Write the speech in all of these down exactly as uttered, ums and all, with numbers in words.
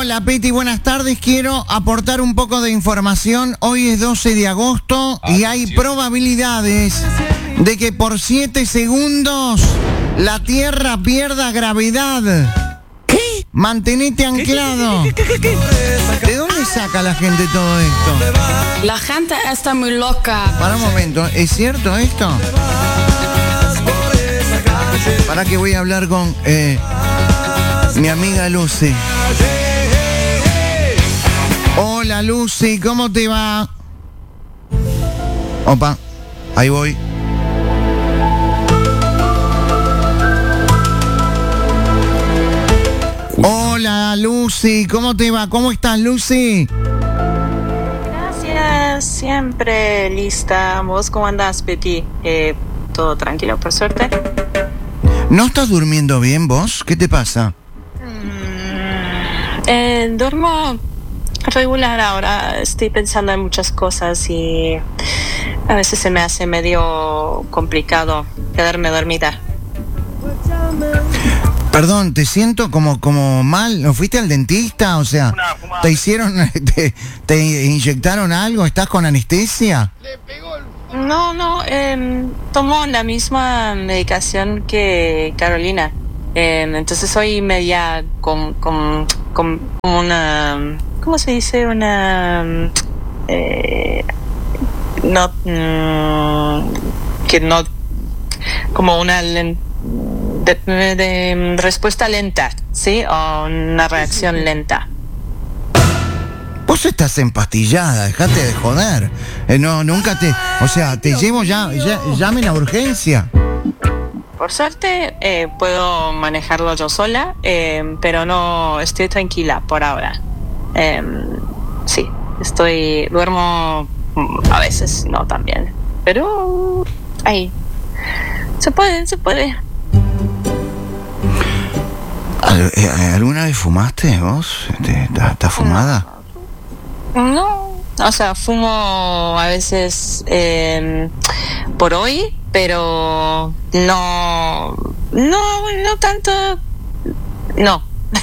Hola, Peti, buenas tardes. Quiero aportar un poco de información. Hoy es doce de agosto y hay probabilidades de que por siete segundos la Tierra pierda gravedad. ¿Qué? Mantenete anclado. ¿Qué, qué, qué, qué, qué? ¿De dónde saca la gente todo esto? La gente está muy loca. Para un momento, ¿es cierto esto? Para que voy a hablar con eh, mi amiga Lucy. Hola Lucy, ¿cómo te va? Opa, ahí voy. Hola Lucy, ¿cómo te va? ¿Cómo estás, Lucy? Gracias, siempre lista. ¿Vos cómo andás, Peti? Eh, todo tranquilo, por suerte. ¿No estás durmiendo bien vos? ¿Qué te pasa? Mm, eh, duermo regular ahora. Estoy pensando en muchas cosas y a veces se me hace medio complicado quedarme dormida. Perdón, te siento como, como mal. ¿No fuiste al dentista? O sea, ¿te hicieron, te, te inyectaron algo? ¿Estás con anestesia? No, no, eh, tomo la misma medicación que Carolina. Eh, entonces soy media con, con, con una... ¿Cómo se dice? Una... Eh, no... Mm, que no... Como una... De, de, de respuesta lenta, ¿sí? O una reacción lenta. Vos estás empastillada, dejate de joder. Eh, no, nunca te... O sea, te llevo ya, ya... Llamen a urgencia. Por suerte, eh, puedo manejarlo yo sola, eh, pero no estoy tranquila por ahora. Eh, sí, estoy... Duermo a veces, no también. Pero... ahí. Se puede, se puede. ¿Alguna vez fumaste vos? ¿Estás fumada? No, o sea, fumo a veces eh, por hoy, pero no, no, no tanto, no.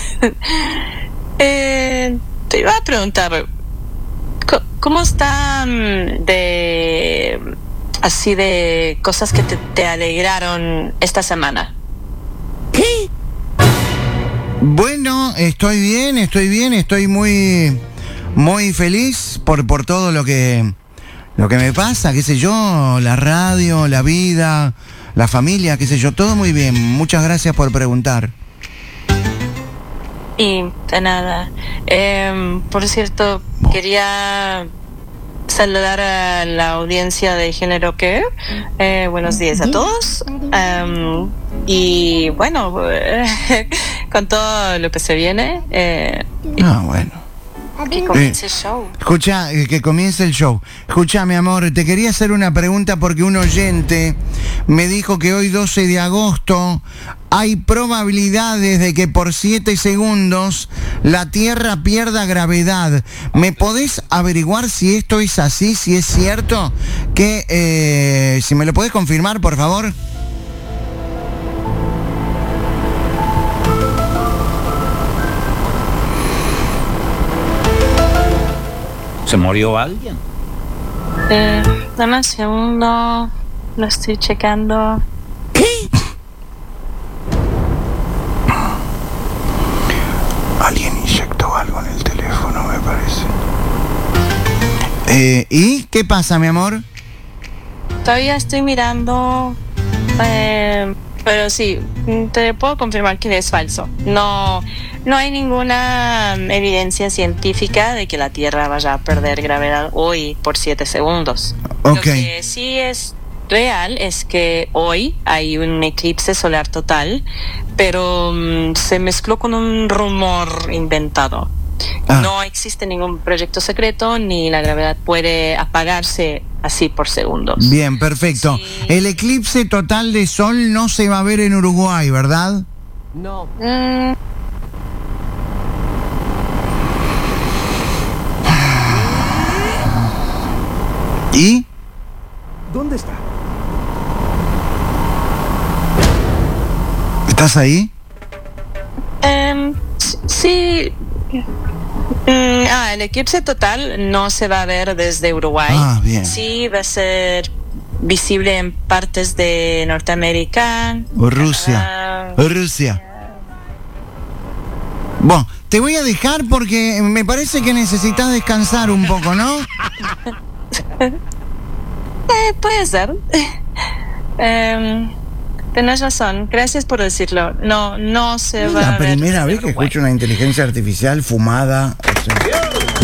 eh, te iba a preguntar, ¿cómo están de, así de cosas que te, te alegraron esta semana? ¿Qué? Bueno, estoy bien, estoy bien, estoy muy... Muy feliz por, por todo lo que, lo que me pasa, qué sé yo, la radio, la vida, la familia, qué sé yo, todo muy bien. Muchas gracias por preguntar. Y de nada. Eh, por cierto, oh. quería saludar a la audiencia de Género Care. Eh, buenos días a todos. Um, y bueno, con todo lo que se viene. Eh, ah, bueno. Que comience el show. Escucha, que comience el show. Escucha, mi amor, te quería hacer una pregunta porque un oyente me dijo que hoy doce de agosto hay probabilidades de que por siete segundos la Tierra pierda gravedad. ¿Me podés averiguar si esto es así, si es cierto? Que, eh, si me lo podés confirmar, por favor. ¿Se murió alguien? Eh, dame un segundo. Lo estoy checando. ¿Qué? Alguien inyectó algo en el teléfono, me parece. Eh, ¿y qué pasa, mi amor? Todavía estoy mirando. Eh, pero sí, te puedo confirmar que es falso. No... No hay ninguna evidencia científica de que la Tierra vaya a perder gravedad hoy por siete segundos. Okay. Lo que sí es real es que hoy hay un eclipse solar total, pero um, se mezcló con un rumor inventado. Ah. No existe ningún proyecto secreto ni la gravedad puede apagarse así por segundos. Bien, perfecto. Sí. El eclipse total de sol no se va a ver en Uruguay, ¿verdad? No. Mm. ¿Y? ¿Dónde está? ¿Estás ahí? Um, sí, Mm, ah, el eclipse total no se va a ver desde Uruguay. Ah, bien. Sí, va a ser visible en partes de Norteamérica. O Rusia. Uh, o Rusia. Bueno, te voy a dejar porque me parece que necesitas descansar un poco, ¿no? eh, puede ser. um, Tenés razón, gracias por decirlo. No, no se Es va la a ver primera desde vez que Uruguay. escucho una inteligencia artificial fumada. O sea.